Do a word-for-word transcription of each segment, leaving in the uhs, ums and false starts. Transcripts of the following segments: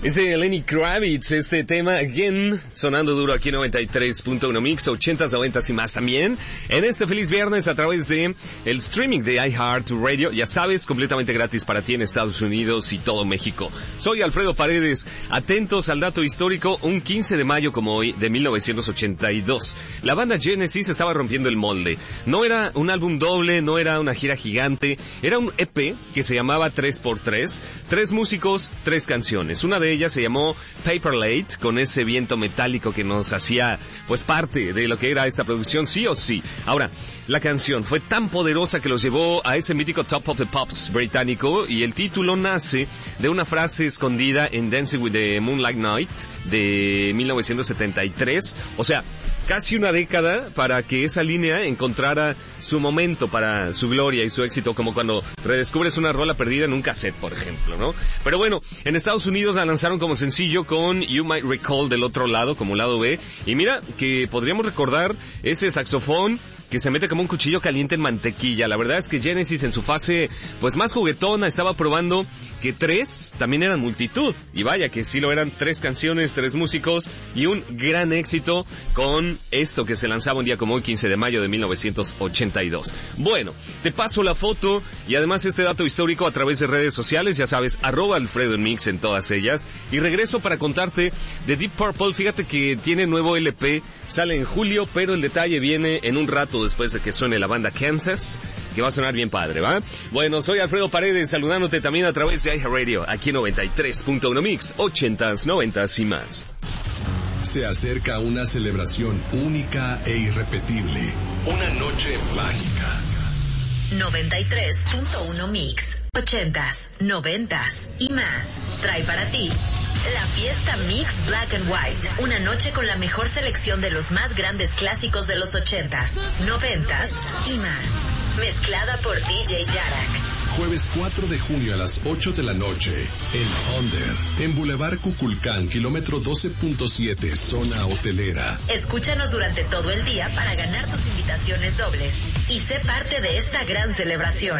Es de Lenny Kravitz, este tema, again, sonando duro aquí en noventa y tres punto uno Mix, ochentas, noventas y más también. En este feliz viernes a través de el streaming de iHeartRadio, ya sabes, completamente gratis para ti en Estados Unidos y todo México. Soy Alfredo Paredes, atentos al dato histórico, un quince de mayo como hoy de mil novecientos ochenta y dos. La banda Genesis estaba rompiendo el molde. No era un álbum doble, no era una gira gigante, era un E P que se llamaba tres por tres, tres músicos, tres canciones. Una de ella se llamó Paperlate, con ese viento metálico que nos hacía pues parte de lo que era esta producción, sí o sí. Ahora, la canción fue tan poderosa que los llevó a ese mítico Top of the Pops británico, y el título nace de una frase escondida en Dancing with the Moonlight Night de mil novecientos setenta y tres, o sea, casi una década para que esa línea encontrara su momento para su gloria y su éxito, como cuando redescubres una rola perdida en un cassette, por ejemplo, ¿no? Pero bueno, en Estados Unidos la lanzaron como sencillo con You Might Recall del otro lado, como lado B, y mira que podríamos recordar ese saxofón que se mete como un cuchillo caliente en mantequilla. La verdad es que Genesis en su fase pues más juguetona estaba probando que tres también eran multitud, y vaya que sí lo eran, tres canciones, tres músicos y un gran éxito con esto que se lanzaba un día como hoy, quince de mayo de mil novecientos ochenta y dos. Bueno, te paso la foto y además este dato histórico a través de redes sociales, ya sabes, arroba Alfredo en Mix en todas ellas, y regreso para contarte de Deep Purple. Fíjate que tiene nuevo L P, sale en julio, pero el detalle viene en un rato después de que suene la banda Kansas, que va a sonar bien padre, ¿va? Bueno, soy Alfredo Paredes, saludándote también a través de iHeartRadio, aquí en noventa y tres punto uno Mix, ochentas, noventas y más. Se acerca una celebración única e irrepetible, una noche mágica. noventa y tres punto uno Mix, ochentas, noventas y más. Trae para ti la fiesta Mix Black and White, una noche con la mejor selección de los más grandes clásicos de los ochentas, noventas y más. Mezclada por D J Yarak. Jueves cuatro de junio a las ocho de la noche, en Under, en Boulevard Cuculcán, kilómetro doce punto siete, zona hotelera. Escúchanos durante todo el día para ganar tus invitaciones dobles y sé parte de esta gran celebración.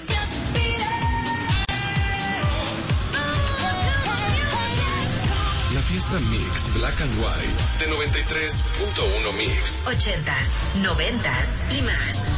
La fiesta Mix Black and White de noventa y tres punto uno Mix. Ochentas, noventas y más.